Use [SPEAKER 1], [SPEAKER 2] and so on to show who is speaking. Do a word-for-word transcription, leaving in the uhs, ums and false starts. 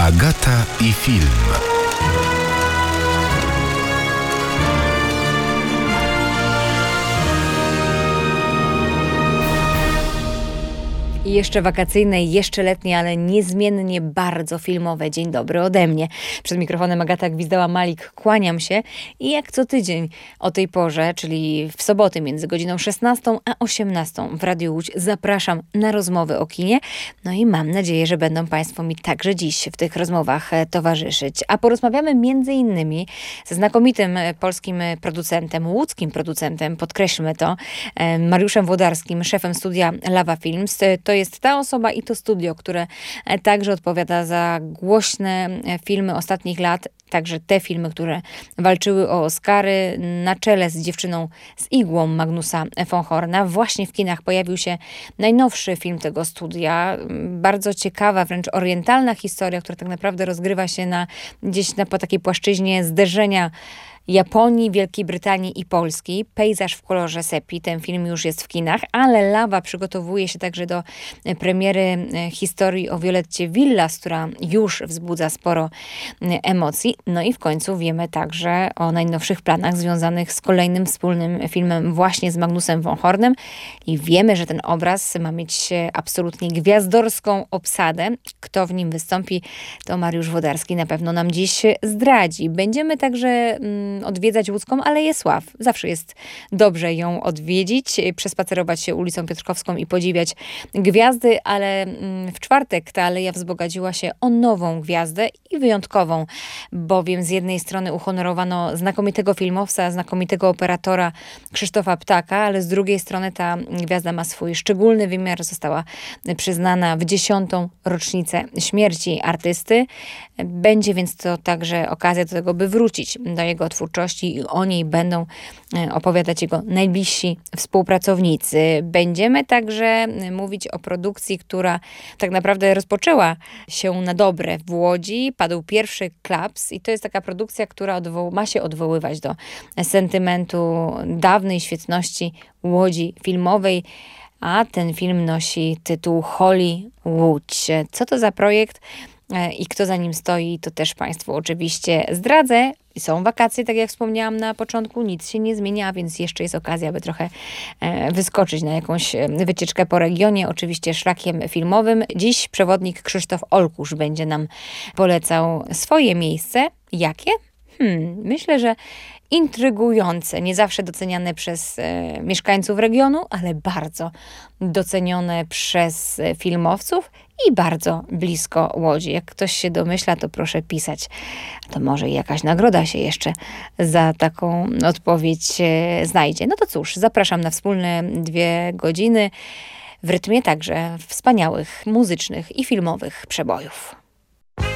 [SPEAKER 1] Agata i film.
[SPEAKER 2] I jeszcze wakacyjne, jeszcze letnie, ale niezmiennie bardzo filmowe. Dzień dobry ode mnie. Przed mikrofonem Agata Gwizdała-Malik, kłaniam się i jak co tydzień o tej porze, czyli w soboty między godziną szesnastą a osiemnastą w Radiu Łódź zapraszam na rozmowy o kinie. No i mam nadzieję, że będą Państwo mi także dziś w tych rozmowach towarzyszyć. A porozmawiamy między innymi ze znakomitym polskim producentem, łódzkim producentem, podkreślmy to, Mariuszem Włodarskim, szefem studia Lawa Films. To jest ta osoba i to studio, które także odpowiada za głośne filmy ostatnich lat, także te filmy, które walczyły o Oscary. Na czele z Dziewczyną z igłą Magnusa von Horna. Właśnie w kinach pojawił się najnowszy film tego studia. Bardzo ciekawa, wręcz orientalna historia, która tak naprawdę rozgrywa się na, gdzieś na, po takiej płaszczyźnie zderzenia Japonii, Wielkiej Brytanii i Polski. Pejzaż w kolorze sepi. Ten film już jest w kinach, ale Lawa przygotowuje się także do premiery historii o Violetcie Villas, która już wzbudza sporo emocji. No i w końcu wiemy także o najnowszych planach związanych z kolejnym wspólnym filmem właśnie z Magnusem von Hornem i wiemy, że ten obraz ma mieć absolutnie gwiazdorską obsadę. Kto w nim wystąpi, to Mariusz Włodarski na pewno nam dziś zdradzi. Będziemy także mm, odwiedzać Łódzką Aleję Sław. Zawsze jest dobrze ją odwiedzić, przespacerować się ulicą Piotrkowską i podziwiać gwiazdy, ale w czwartek ta aleja wzbogaciła się o nową gwiazdę i wyjątkową, bowiem z jednej strony uhonorowano znakomitego filmowca, znakomitego operatora Krzysztofa Ptaka, ale z drugiej strony ta gwiazda ma swój szczególny wymiar. Została przyznana w dziesiątą rocznicę śmierci artysty. Będzie więc to także okazja do tego, by wrócić do jego twórczości i o niej będą opowiadać jego najbliżsi współpracownicy. Będziemy także mówić o produkcji, która tak naprawdę rozpoczęła się na dobre w Łodzi. Padł pierwszy klaps i to jest taka produkcja, która odwoł- ma się odwoływać do sentymentu dawnej świetności Łodzi filmowej, a ten film nosi tytuł Hollywood. Co to za projekt i kto za nim stoi, to też Państwu oczywiście zdradzę. Są wakacje, tak jak wspomniałam na początku, nic się nie zmienia, więc jeszcze jest okazja, aby trochę wyskoczyć na jakąś wycieczkę po regionie, oczywiście szlakiem filmowym. Dziś przewodnik Krzysztof Olkusz będzie nam polecał swoje miejsce. Jakie? Hmm, myślę, że intrygujące, nie zawsze doceniane przez e, mieszkańców regionu, ale bardzo docenione przez e, filmowców i bardzo blisko Łodzi. Jak ktoś się domyśla, to proszę pisać. To może jakaś nagroda się jeszcze za taką odpowiedź e, znajdzie. No to cóż, zapraszam na wspólne dwie godziny w rytmie także wspaniałych muzycznych i filmowych przebojów.